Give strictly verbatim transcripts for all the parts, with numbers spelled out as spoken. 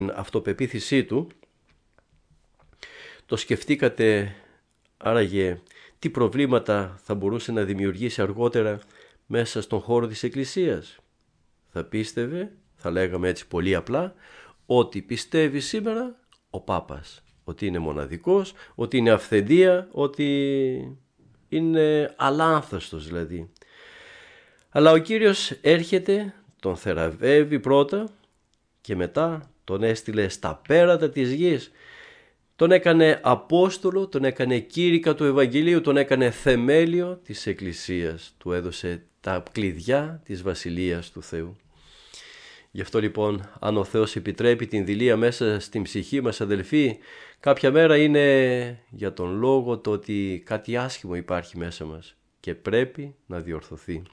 αυτοπεποίθησή του, το σκεφτήκατε άραγε τι προβλήματα θα μπορούσε να δημιουργήσει αργότερα μέσα στον χώρο της Εκκλησίας? Θα πίστευε, θα λέγαμε έτσι πολύ απλά, ότι πιστεύει σήμερα ο Πάπας, ότι είναι μοναδικός, ότι είναι αυθεντία, ότι είναι αλάνθαστος δηλαδή. Αλλά ο Κύριος έρχεται, τον θεραπεύει πρώτα και μετά τον έστειλε στα πέρατα της γης. Τον έκανε Απόστολο, τον έκανε κήρυκα του Ευαγγελίου, τον έκανε θεμέλιο της Εκκλησίας. Του έδωσε τα κλειδιά της Βασιλείας του Θεού. Γι' αυτό λοιπόν, αν ο Θεός επιτρέπει την δειλία μέσα στην ψυχή μας, αδελφοί, κάποια μέρα είναι για τον λόγο το ότι κάτι άσχημο υπάρχει μέσα μας και πρέπει να διορθωθεί.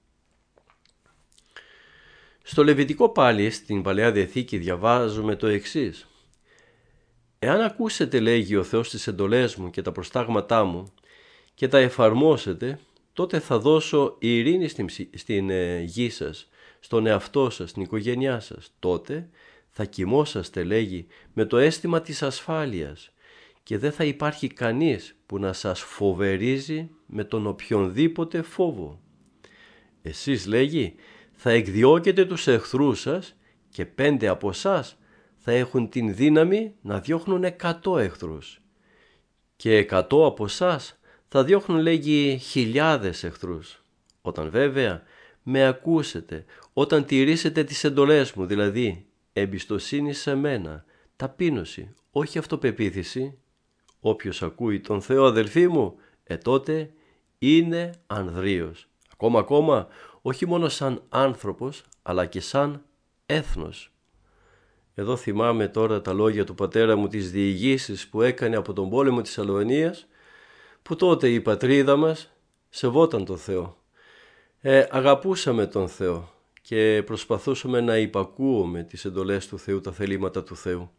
Στο Λεβιτικό πάλι, στην Παλαιά Διαθήκη, διαβάζουμε το εξής. «Εάν ακούσετε, λέγει ο Θεός, τις εντολές μου και τα προστάγματά μου και τα εφαρμόσετε, τότε θα δώσω ειρήνη στην, στην ε, γη σας, στον εαυτό σας, στην οικογένειά σας. Τότε θα κοιμόσαστε, λέγει, με το αίσθημα της ασφάλειας και δεν θα υπάρχει κανείς που να σας φοβερίζει με τον οποιονδήποτε φόβο. Εσείς, λέγει, θα εκδιώκετε τους εχθρούς σας και πέντε από εσάς θα έχουν την δύναμη να διώχνουν εκατό εχθρούς. Και εκατό από εσάς θα διώχνουν, λέγει, χιλιάδες εχθρούς. Όταν βέβαια με ακούσετε, όταν τηρήσετε τις εντολές μου, δηλαδή εμπιστοσύνη σε μένα, ταπείνωση, όχι αυτοπεποίθηση. Όποιος ακούει τον Θεό, αδελφοί μου, ε τότε είναι ανδρείος. Ακόμα ακόμα, όχι μόνο σαν άνθρωπος, αλλά και σαν έθνος. Εδώ θυμάμαι τώρα τα λόγια του πατέρα μου, τις διηγήσεις που έκανε από τον πόλεμο της Αλβανίας, που τότε η πατρίδα μας σεβόταν τον Θεό. Ε, αγαπούσαμε τον Θεό και προσπαθούσαμε να υπακούουμε τις εντολές του Θεού, τα θελήματα του Θεού.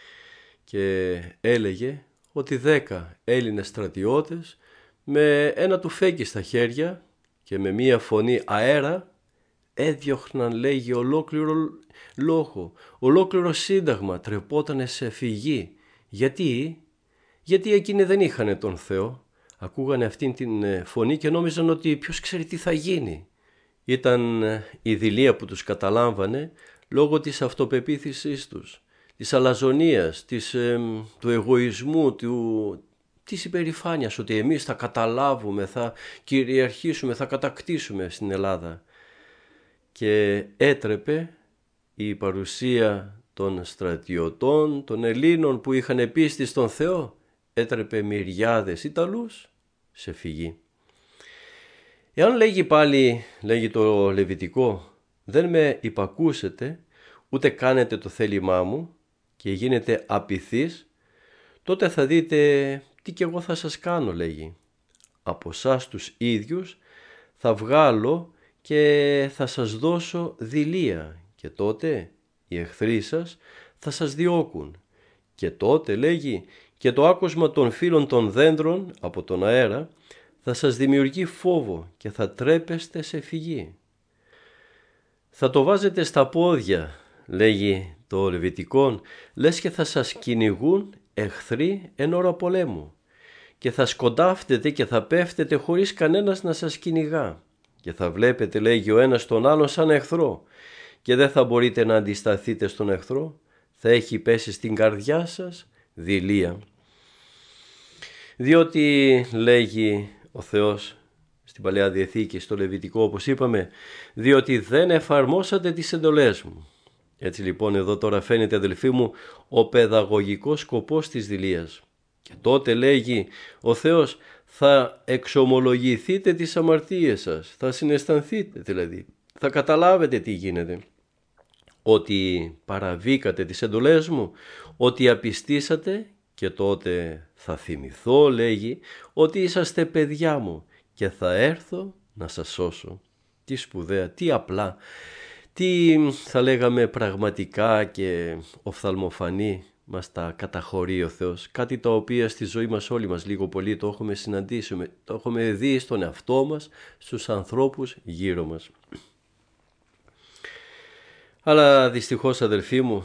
Και έλεγε ότι δέκα Έλληνες στρατιώτες με ένα τουφέκι στα χέρια και με μία φωνή αέρα έδιωχναν, λέγει, ολόκληρο λόγο, ολόκληρο σύνταγμα τρεπότανε σε φυγή. Γιατί? Γιατί εκείνοι δεν είχαν τον Θεό. Ακούγανε αυτήν την φωνή και νόμιζαν ότι ποιος ξέρει τι θα γίνει. Ήταν η δειλία που τους καταλάμβανε λόγω της αυτοπεποίθησής τους, της αλαζονίας, της, ε, του εγωισμού, του, της υπερηφάνειας, ότι εμείς θα καταλάβουμε, θα κυριαρχήσουμε, θα κατακτήσουμε στην Ελλάδα. Και έτρεπε η παρουσία των στρατιωτών, των Ελλήνων που είχαν πίστη στον Θεό, έτρεπε μυριάδες Ιταλούς σε φυγή. Εάν, λέγει πάλι, λέγει το Λεβιτικό, δεν με υπακούσετε, ούτε κάνετε το θέλημά μου και γίνετε απειθείς, τότε θα δείτε τι κι εγώ θα σας κάνω, λέγει. Από εσάς τους ίδιους θα βγάλω και θα σας δώσω δειλία και τότε οι εχθροί σας θα σας διώκουν. Και τότε, λέγει, και το άκουσμα των φύλων των δέντρων από τον αέρα θα σας δημιουργεί φόβο και θα τρέπεστε σε φυγή. Θα το βάζετε στα πόδια, λέγει το Λεβιτικόν, λες και θα σας κυνηγούν εχθροί εν ώρα πολέμου και θα σκοντάφτετε και θα πέφτετε χωρίς κανένας να σας κυνηγά και θα βλέπετε, λέγει, ο ένας τον άλλον σαν εχθρό και δεν θα μπορείτε να αντισταθείτε στον εχθρό, θα έχει πέσει στην καρδιά σας δειλία. Διότι, λέγει ο Θεός στην Παλαιά Διαθήκη, στο Λεβιτικό, όπως είπαμε, διότι δεν εφαρμόσατε τις εντολές μου. Έτσι λοιπόν εδώ τώρα φαίνεται, αδελφοί μου, ο παιδαγωγικός σκοπός της δειλίας. Και τότε, λέγει ο Θεός, θα εξομολογηθείτε τις αμαρτίες σας, θα συναισθανθείτε δηλαδή, θα καταλάβετε τι γίνεται. Ότι παραβήκατε τις εντολές μου, ότι απιστήσατε και τότε θα θυμηθώ, λέγει, ότι είσαστε παιδιά μου και θα έρθω να σας σώσω. Τι σπουδαία, τι απλά, τι θα λέγαμε πραγματικά και οφθαλμοφανή μας τα καταχωρεί ο Θεός. Κάτι τα οποία στη ζωή μας όλοι μας λίγο πολύ το έχουμε συναντήσει, το έχουμε δει στον εαυτό μας, στους ανθρώπους γύρω μας. Αλλά δυστυχώς, αδελφοί μου,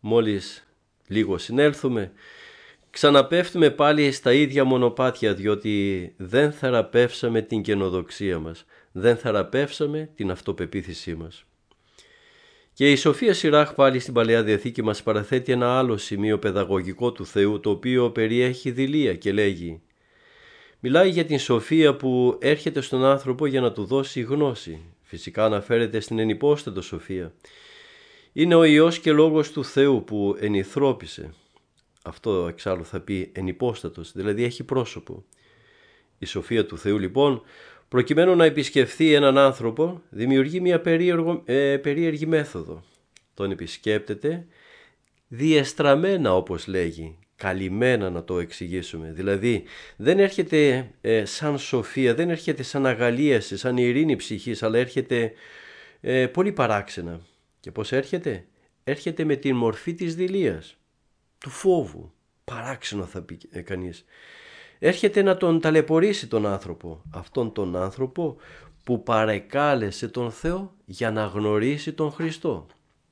μόλις λίγο συνέλθουμε, ξαναπέφτουμε πάλι στα ίδια μονοπάτια, διότι δεν θεραπεύσαμε την καινοδοξία μας, δεν θεραπεύσαμε την αυτοπεποίθησή μας. Και η Σοφία Σιράχ πάλι στην Παλαιά Διαθήκη μας παραθέτει ένα άλλο σημείο παιδαγωγικό του Θεού, το οποίο περιέχει δειλία και λέγει: μιλάει για την σοφία που έρχεται στον άνθρωπο για να του δώσει γνώση. Φυσικά αναφέρεται στην ενυπόστατο σοφία. Είναι ο Υιός και Λόγος του Θεού που ενυθρώπησε. Αυτό εξάλλου θα πει ενυπόστατος, δηλαδή έχει πρόσωπο. Η σοφία του Θεού λοιπόν, προκειμένου να επισκεφθεί έναν άνθρωπο, δημιουργεί μια περίεργο, ε, περίεργη μέθοδο. Τον επισκέπτεται διεστραμμένα, όπως λέγει, καλυμμένα να το εξηγήσουμε. Δηλαδή δεν έρχεται ε, σαν σοφία, δεν έρχεται σαν αγαλίαση, σαν ειρήνη ψυχής, αλλά έρχεται ε, πολύ παράξενα. Και πώς έρχεται? Έρχεται με την μορφή της δειλίας, του φόβου. Παράξενο θα πει ε, κανείς. Έρχεται να τον ταλαιπωρήσει τον άνθρωπο, αυτόν τον άνθρωπο που παρεκάλεσε τον Θεό για να γνωρίσει τον Χριστό.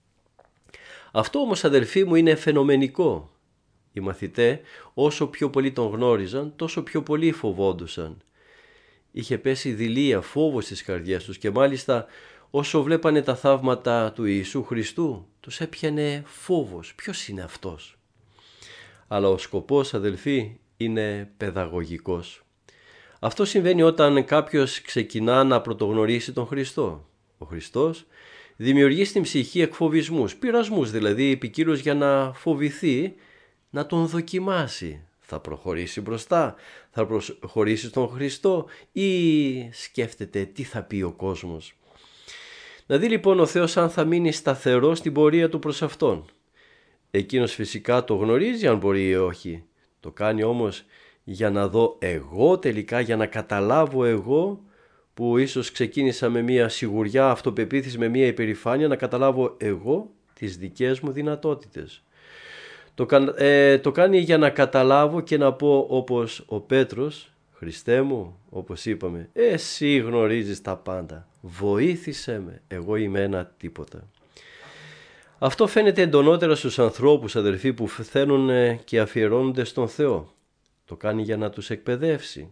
Αυτό όμως, αδελφοί μου, είναι φαινομενικό. Οι μαθητές όσο πιο πολύ τον γνώριζαν, τόσο πιο πολύ φοβόντουσαν. Είχε πέσει δειλία, φόβος στις καρδιές τους και μάλιστα όσο βλέπανε τα θαύματα του Ιησού Χριστού, τους έπιανε φόβος. Ποιος είναι αυτός? Αλλά ο σκοπός, αδελφοί, είναι παιδαγωγικός. Αυτό συμβαίνει όταν κάποιος ξεκινά να πρωτογνωρίσει τον Χριστό. Ο Χριστός δημιουργεί στην ψυχή εκφοβισμούς, πειρασμούς δηλαδή ποικίλους, για να φοβηθεί να τον δοκιμάσει. Θα προχωρήσει μπροστά, θα προχωρήσει στον Χριστό ή σκέφτεται τι θα πει ο κόσμος. Να δει λοιπόν ο Θεός αν θα μείνει σταθερό στην πορεία του προς Αυτόν. Εκείνος φυσικά το γνωρίζει αν μπορεί ή όχι. Το κάνει όμως για να δω εγώ τελικά, για να καταλάβω εγώ, που ίσως ξεκίνησα με μια σιγουριά, αυτοπεποίθηση, με μια υπερηφάνεια, να καταλάβω εγώ τις δικές μου δυνατότητες. Το, ε, το κάνει για να καταλάβω και να πω όπως ο Πέτρος: Χριστέ μου, όπως είπαμε, εσύ γνωρίζεις τα πάντα, βοήθησέ με, εγώ είμαι ένα τίποτα. Αυτό φαίνεται εντονότερα στους ανθρώπους, αδελφοί, που θέλουν και αφιερώνονται στον Θεό. Το κάνει για να τους εκπαιδεύσει.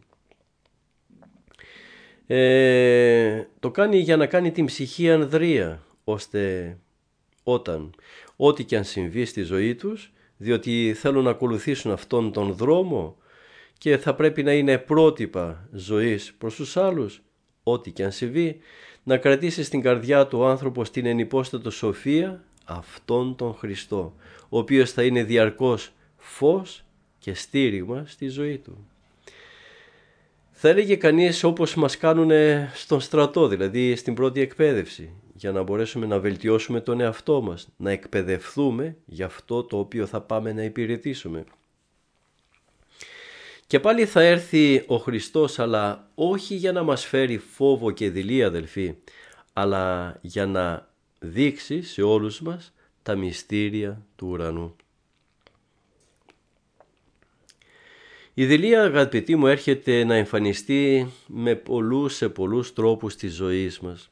Ε, το κάνει για να κάνει την ψυχή ανδρεία, ώστε όταν, ό,τι και αν συμβεί στη ζωή τους, διότι θέλουν να ακολουθήσουν αυτόν τον δρόμο και θα πρέπει να είναι πρότυπα ζωής προς τους άλλους, ό,τι και αν συμβεί, να κρατήσει στην καρδιά του άνθρωπο την ενυπόστατο σοφία αυτόν τον Χριστό, ο οποίος θα είναι διαρκώς φως και στήριγμα στη ζωή του. Θα έλεγε κανείς όπως μας κάνουν στον στρατό, δηλαδή στην πρώτη εκπαίδευση, για να μπορέσουμε να βελτιώσουμε τον εαυτό μας, να εκπαιδευτούμε για αυτό το οποίο θα πάμε να υπηρετήσουμε. Και πάλι θα έρθει ο Χριστός, αλλά όχι για να μας φέρει φόβο και δειλία, αδελφοί, αλλά για να δείξει σε όλους μας τα μυστήρια του ουρανού. Η δειλία, αγαπητοί μου, έρχεται να εμφανιστεί με πολλούς σε πολλούς τρόπους της ζωής μας.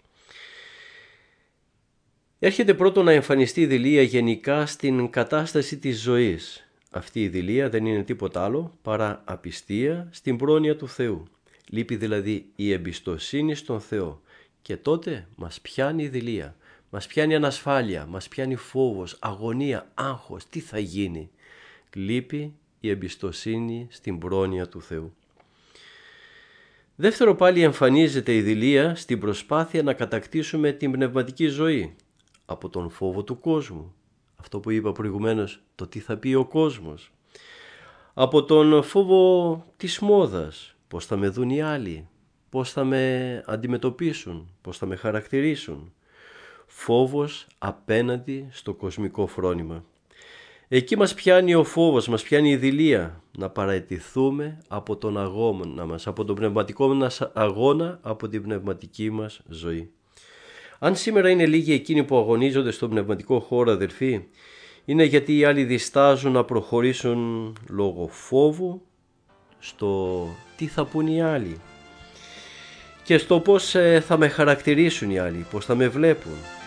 Έρχεται πρώτον να εμφανιστεί η δειλία γενικά στην κατάσταση της ζωής. Αυτή η δειλία δεν είναι τίποτα άλλο παρά απιστία στην πρόνοια του Θεού. Λείπει δηλαδή η εμπιστοσύνη στον Θεό και τότε μας πιάνει η δειλία, μας πιάνει ανασφάλεια, μας πιάνει φόβος, αγωνία, άγχος. Τι θα γίνει? Λείπει η εμπιστοσύνη στην πρόνοια του Θεού. Δεύτερο, πάλι εμφανίζεται η δειλία στην προσπάθεια να κατακτήσουμε την πνευματική ζωή από τον φόβο του κόσμου. Αυτό που είπα προηγουμένως, το τι θα πει ο κόσμος. Από τον φόβο της μόδας, πώς θα με δουν οι άλλοι, πώς θα με αντιμετωπίσουν, πώς θα με χαρακτηρίσουν. Φόβος απέναντι στο κοσμικό φρόνημα. Εκεί μας πιάνει ο φόβος, μας πιάνει η δειλία να παραιτηθούμε από τον αγώνα μας, από τον πνευματικό μας αγώνα, από την πνευματική μας ζωή. Αν σήμερα είναι λίγοι εκείνοι που αγωνίζονται στον πνευματικό χώρο, αδελφοί, είναι γιατί οι άλλοι διστάζουν να προχωρήσουν λόγω φόβου στο τι θα πούν οι άλλοι και στο πώς θα με χαρακτηρίσουν οι άλλοι, πώς θα με βλέπουν.